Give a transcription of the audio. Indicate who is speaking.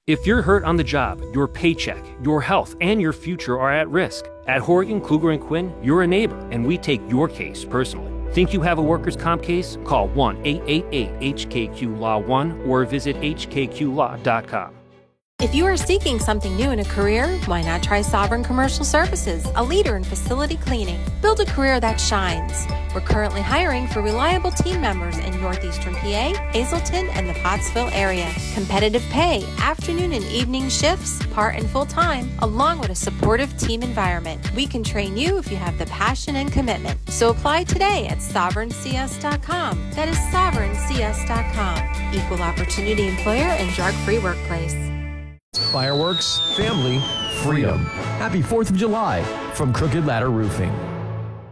Speaker 1: If you're hurt on the job, your paycheck, your health, and your future are at risk. At Horgan, Kluger & Quinn, you're a neighbor, and we take your case personally. Think you have a workers' comp case? Call 1-888-HKQ-LAW-1 or visit hkqlaw.com.
Speaker 2: If you are seeking something new in a career, why not try Sovereign Commercial Services, a leader in facility cleaning? Build a career that shines. We're currently hiring for reliable team members in northeastern PA, Hazleton, and the Pottsville area. Competitive pay, afternoon and evening shifts, part and full time, along with a supportive team environment. We can train you if you have the passion and commitment. So apply today at sovereigncs.com. That is sovereigncs.com. Equal opportunity employer and drug-free workplace.
Speaker 3: Fireworks, family, freedom. Happy 4th of July from Crooked Ladder Roofing.